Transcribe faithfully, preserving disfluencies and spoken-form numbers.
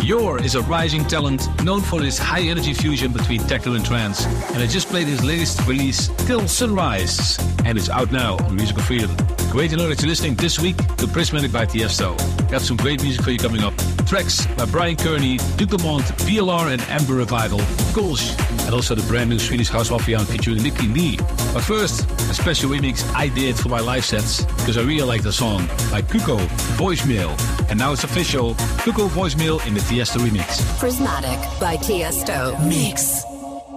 Yor is a rising talent known for his high-energy fusion between techno and trance, and I just played his latest release, Till Sunrise, and it's out now on Musical Freedom. Great to know that you're listening this week to Prismatic by Tiesto. Got some great music for you coming up. Tracks by Brian Kearney, Duke Dumont, P L R and Amber Revival, Kolsch, and also the brand new Swedish House Mafia featuring Nicky Lee. But first, a special remix I did for my live sets because I really like the song by Kuko, Voicemail. And now it's official, Kuko Voicemail in the Tiesto remix. Prismatic by Tiesto. Mix.